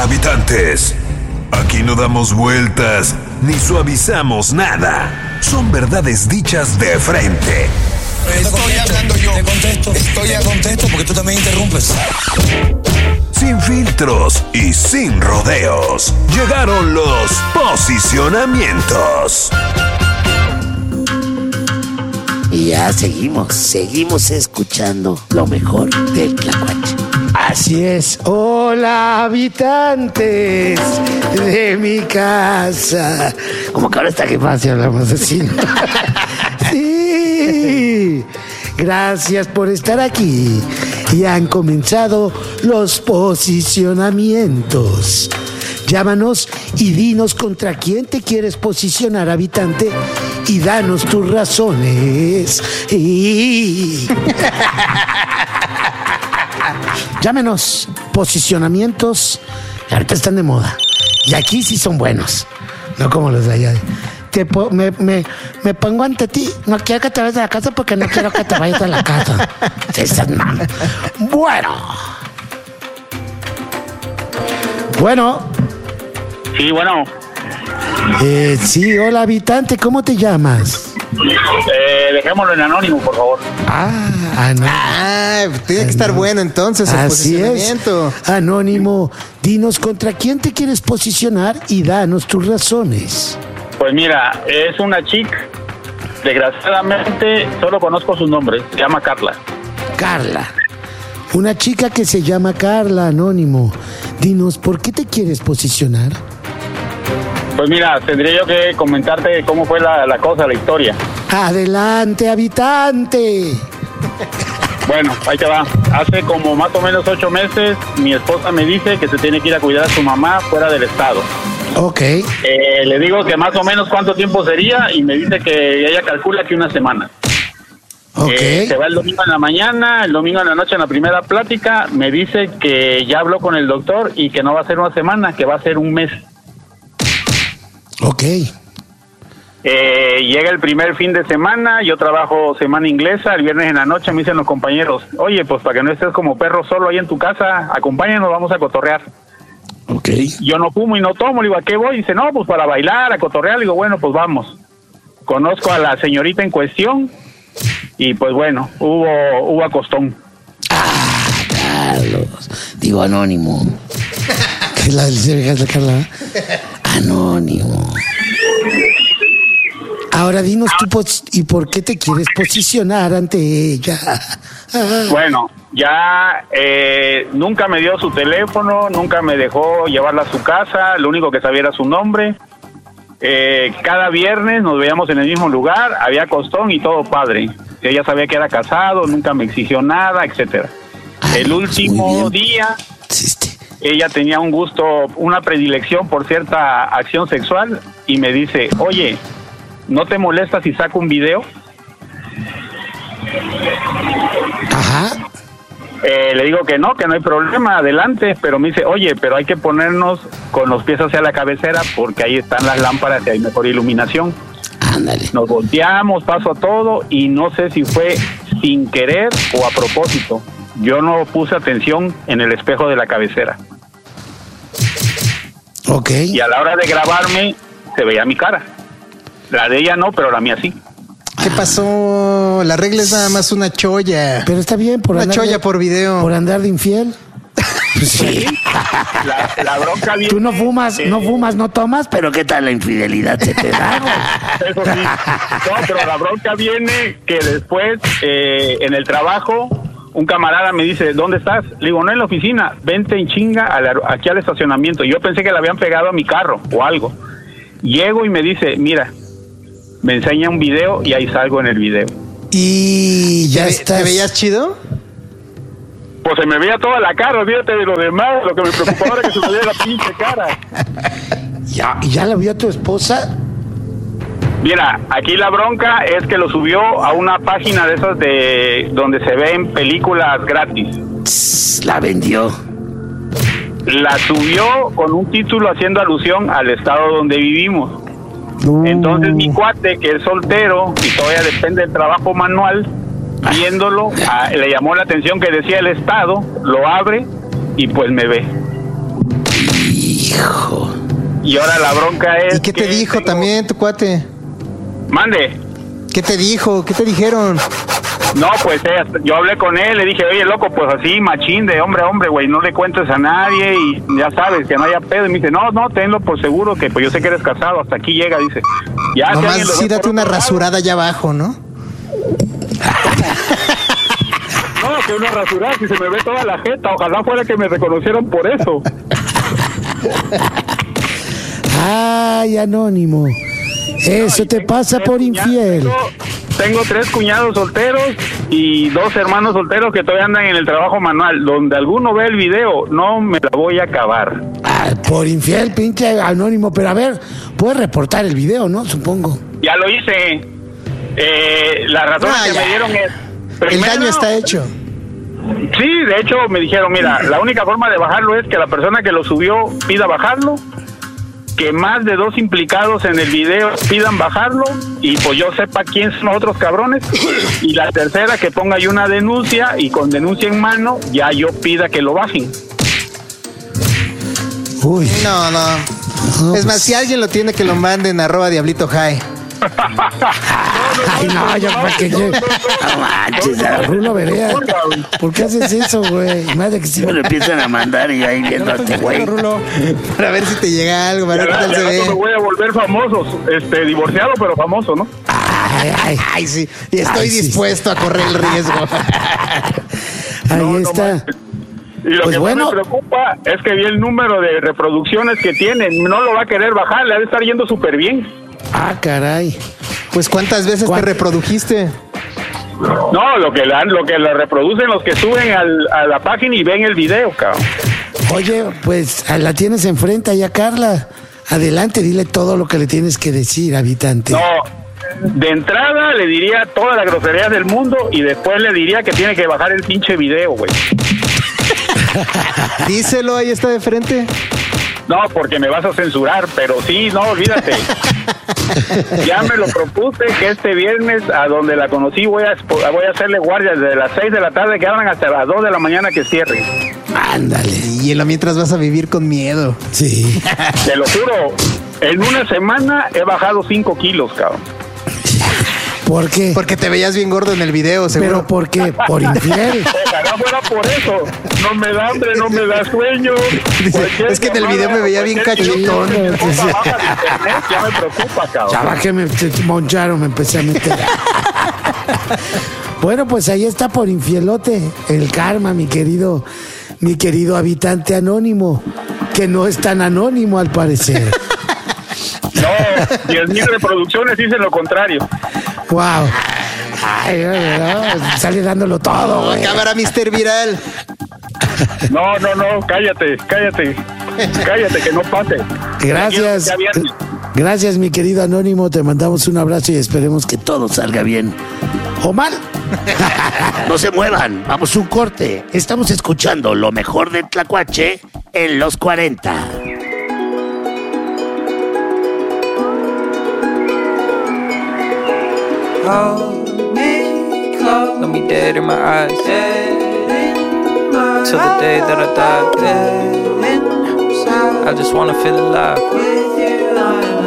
Habitantes, aquí no damos vueltas ni suavizamos nada. Son verdades dichas de frente. Estoy hablando yo. Estoy a contesto porque tú también interrumpes. Sin filtros y sin rodeos. Llegaron los posicionamientos. Y ya seguimos escuchando lo mejor del Tlacuache. Así es. Hola, habitantes de mi casa. Como que ahora está que pasa si hablamos así. Sí. Gracias por estar aquí. Y han comenzado los posicionamientos. Llámanos y dinos contra quién te quieres posicionar, habitante, y danos tus razones. Llámenos, posicionamientos, ahorita están de moda. Y aquí sí son buenos, no como los de allá. Me pongo ante ti, no quiero que te vayas de la casa porque no quiero que te vayas de la casa. Bueno. Sí, bueno. Sí, hola, habitante, ¿cómo te llamas? Dejémoslo en anónimo, por favor. Tiene que estar bueno entonces el posicionamiento. Es. Anónimo, dinos contra quién te quieres posicionar y danos tus razones. Pues mira, es una chica. Desgraciadamente, solo conozco su nombre. Se llama Carla. Carla. Una chica que se llama Carla, anónimo. Dinos, ¿por qué te quieres posicionar? Pues mira, tendría yo que comentarte cómo fue la cosa, la historia. Adelante, habitante. Bueno, ahí te va. Hace como más o menos 8 meses, mi esposa me dice que se tiene que ir a cuidar a su mamá fuera del estado. Ok. Le digo que más o menos cuánto tiempo sería y me dice que ella calcula que una semana. Ok. Se va el domingo en la mañana, el domingo en la noche en la primera plática, me dice que ya habló con el doctor y que no va a ser una semana, que va a ser un mes. Ok. Llega el primer fin de semana, yo trabajo semana inglesa, el viernes en la noche me dicen los compañeros, oye, pues para que no estés como perro solo ahí en tu casa, acompáñanos, vamos a cotorrear. Ok. Yo no fumo y no tomo, le digo, ¿a qué voy? Dice, no, pues para bailar, a cotorrear, le digo, bueno, pues vamos. Conozco a la señorita en cuestión y pues bueno, hubo acostón. Carlos, digo anónimo. ¿Qué es la del Carla? Anónimo. Ahora dinos tú, ¿y por qué te quieres posicionar ante ella? Bueno, ya nunca me dio su teléfono, nunca me dejó llevarla a su casa, lo único que sabía era su nombre. Cada viernes nos veíamos en el mismo lugar, había costón y todo padre. Ella sabía que era casado, nunca me exigió nada, etcétera. El último día, ella tenía un gusto, una predilección por cierta acción sexual y me dice, oye, ¿no te molesta si saco un video? Ajá. Le digo que no hay problema, adelante, pero me dice, oye, pero hay que ponernos con los pies hacia la cabecera porque ahí están las lámparas y hay mejor iluminación. Ándale. Nos volteamos, pasó todo y no sé si fue sin querer o a propósito. Yo no puse atención en el espejo de la cabecera. Ok. Y a la hora de grabarme se veía mi cara. La de ella no, pero la mía sí. ¿Qué pasó? La regla es nada más una cholla. Pero está bien por una andar cholla por video. Por andar de infiel. Sí. La bronca viene. Tú no fumas, no tomas, pero ¿qué tal la infidelidad se te da? Eso sí. No, pero la bronca viene que después en el trabajo un camarada me dice, ¿dónde estás? Le digo, no en la oficina, vente en chinga aquí al estacionamiento. Yo pensé que le habían pegado a mi carro o algo. Llego y me dice, mira, me enseña un video y ahí salgo en el video. Y ya estás. ¿Te veías chido? Pues se me veía toda la cara, olvídate de lo demás, lo que me preocupaba era que se me veía la pinche cara. ¿Ya la vio tu esposa? Mira, aquí la bronca es que lo subió a una página de esas de donde se ven películas gratis. La vendió. La subió con un título haciendo alusión al estado donde vivimos. Entonces mi cuate, que es soltero y todavía depende del trabajo manual, viéndolo, le llamó la atención que decía el estado, lo abre y pues me ve. Hijo. Y ahora la bronca es. ¿Y qué te que dijo también tu cuate? Mande. ¿Qué te dijo? ¿Qué te dijeron? No, pues yo hablé con él, le dije, oye, loco, pues así, machín, de hombre a hombre, güey, no le cuentes a nadie y ya sabes, que no haya pedo. Y me dice, no, tenlo por seguro, que pues yo sé que eres casado, hasta aquí llega, dice. Ya, Nomás si sí, date una rasurada allá abajo, ¿no? No, que una rasurada, si se me ve toda la jeta, ojalá fuera que me reconocieran por eso. Ay, Anónimo. Eso te pasa por infiel. Tengo 3 cuñados solteros y 2 hermanos solteros que todavía andan en el trabajo manual. Donde alguno ve el video, no me la voy a acabar. Por infiel, pinche Anónimo. Pero a ver, puedes reportar el video, ¿no? Supongo. Ya lo hice. La razón que me dieron es... El daño está hecho. Sí, de hecho me dijeron, mira, la única forma de bajarlo es que la persona que lo subió pida bajarlo, que más de 2 implicados en el video pidan bajarlo y pues yo sepa quién son los otros cabrones, y la tercera que ponga yo una denuncia y con denuncia en mano ya yo pida que lo bajen. Uy. No. Es más, si alguien lo tiene, que lo manden a @DiablitoHigh. Ay, no, yo para que yo. No manches, Rulo Berea. ¿Por qué haces eso, güey? Madre que si me lo empiezan a mandar y ahí viéndote, güey. Para ver si te llega algo, para ver qué tal se ve. Me voy a volver famoso, divorciado pero famoso, ¿no? Ay, sí. Y estoy dispuesto a correr el riesgo. Ahí está. Y lo Pues que bueno, más me preocupa es que vi el número de reproducciones que tiene. No lo va a querer bajar, le ha de estar yendo súper bien. Ah, caray. Pues ¿cuántas veces te reprodujiste? No, lo que la reproducen los que suben a la página y ven el video, cabrón. Oye, pues la tienes enfrente allá, Carla. Adelante, dile todo lo que le tienes que decir, habitante. No, de entrada le diría todas las groserías del mundo y después le diría que tiene que bajar el pinche video, güey. Díselo, ahí está de frente. No, porque me vas a censurar, pero sí, no, olvídate. Ya me lo propuse que este viernes a donde la conocí voy a hacerle guardia desde las 6 de la tarde que abran hasta las 2 de la mañana que cierren. Ándale. Y en lo mientras vas a vivir con miedo. Sí. Te lo juro, en una semana he bajado 5 kilos, cabrón. ¿Por qué? Porque te veías bien gordo en el video, seguro. ¿Pero por qué? ¿Por infiel? Ojalá fuera por eso. No me da hambre, no me da sueño. Es que en el video me veía bien cachotón. Ya me preocupa, cabrón. Ya bajé, me moncharon, me empecé a meter. Bueno, pues ahí está por infielote el karma, mi querido habitante anónimo, que no es tan anónimo al parecer. No, 10,000 reproducciones dicen lo contrario. Wow. Ay, no, sale dándolo todo, güey. Cámara, Mr. Viral. No, cállate, que no pase. Gracias. Gracias, mi querido anónimo. Te mandamos un abrazo y esperemos que todo salga bien. ¿O mal? No se muevan, vamos un corte. Estamos escuchando lo mejor de Tlacuache en los 40. Hold me close, look me dead in my eyes, till the day that I die. I just wanna feel alive. With you,